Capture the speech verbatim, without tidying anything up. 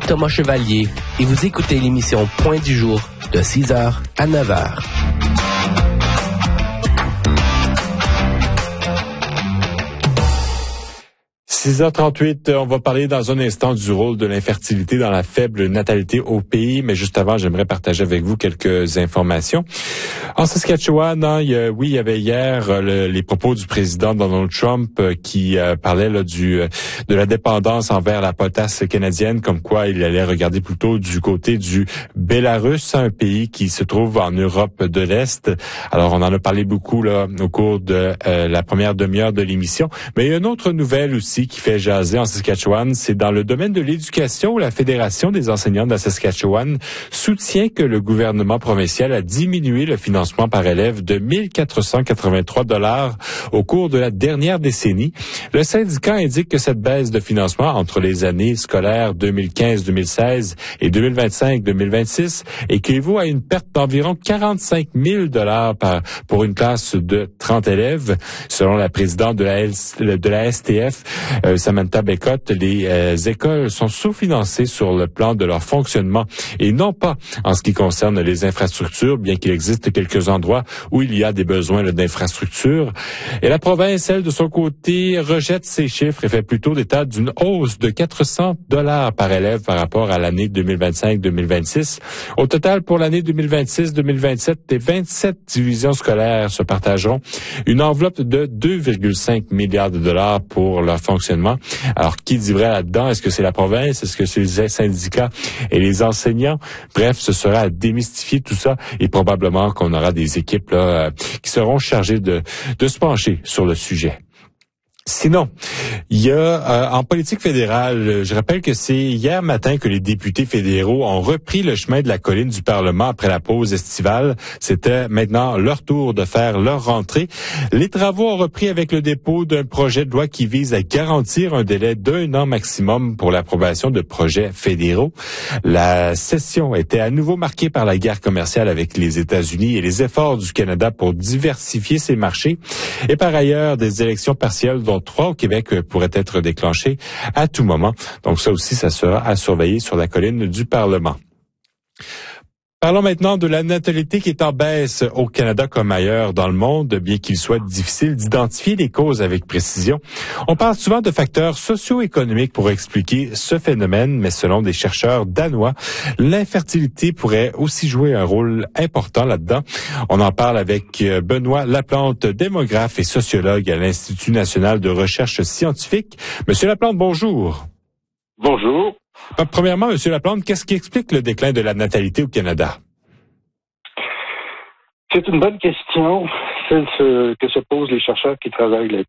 Thomas Chevalier et vous écoutez l'émission Point du jour de six heures à neuf heures. six heures trente-huit, on va parler dans un instant du rôle de l'infertilité dans la faible natalité au pays, mais juste avant, j'aimerais partager avec vous quelques informations. En Saskatchewan, hein, il y a, oui, il y avait hier le, les propos du président Donald Trump euh, qui euh, parlait là, du euh, de la dépendance envers la potasse canadienne, comme quoi il allait regarder plutôt du côté du Bélarus, un pays qui se trouve en Europe de l'Est. Alors, on en a parlé beaucoup là au cours de euh, la première demi-heure de l'émission, mais il y a une autre nouvelle aussi qui fait jaser en Saskatchewan, c'est dans le domaine de l'éducation où la Fédération des enseignants de la Saskatchewan soutient que le gouvernement provincial a diminué le financement par élève de mille quatre cent quatre-vingt-trois dollars au cours de la dernière décennie. Le syndicat indique que cette baisse de financement entre les années scolaires deux mille quinze deux mille seize et deux mille vingt-cinq deux mille vingt-six équivaut à une perte d'environ quarante-cinq mille dollars par, pour une classe de trente élèves. Selon la présidente de la, L, de la S T F, Euh, Samantha Becott, les euh, écoles sont sous-financées sur le plan de leur fonctionnement et non pas en ce qui concerne les infrastructures, bien qu'il existe quelques endroits où il y a des besoins là, d'infrastructures. Et la province, elle, de son côté, rejette ces chiffres et fait plutôt état d'une hausse de quatre cents dollars par élève par rapport à l'année deux mille vingt-cinq deux mille vingt-six. Au total, pour l'année deux mille vingt-six deux mille vingt-sept, les vingt-sept divisions scolaires se partageront une enveloppe de deux virgule cinq milliards de dollars pour leur fonctionnement. Alors, qui dit vrai là-dedans? Est-ce que c'est la province? Est-ce que c'est les syndicats et les enseignants? Bref, ce sera à démystifier tout ça et probablement qu'on aura des équipes là, qui seront chargées de, de se pencher sur le sujet. Sinon, il y a euh, en politique fédérale, je rappelle que c'est hier matin que les députés fédéraux ont repris le chemin de la colline du Parlement après la pause estivale. C'était maintenant leur tour de faire leur rentrée. Les travaux ont repris avec le dépôt d'un projet de loi qui vise à garantir un délai d'un an maximum pour l'approbation de projets fédéraux. La session était à nouveau marquée par la guerre commerciale avec les États-Unis et les efforts du Canada pour diversifier ses marchés. Et par ailleurs, des élections partielles dont trois au Québec pourraient être déclenchées à tout moment. Donc ça aussi, ça sera à surveiller sur la colline du Parlement. Parlons maintenant de la natalité qui est en baisse au Canada comme ailleurs dans le monde, bien qu'il soit difficile d'identifier les causes avec précision. On parle souvent de facteurs socio-économiques pour expliquer ce phénomène, mais selon des chercheurs danois, l'infertilité pourrait aussi jouer un rôle important là-dedans. On en parle avec Benoît Laplante, démographe et sociologue à l'Institut national de recherche scientifique. Monsieur Laplante, bonjour. Bonjour. Premièrement, Monsieur Laplante, qu'est-ce qui explique le déclin de la natalité au Canada? C'est une bonne question, celle que se posent les chercheurs qui travaillent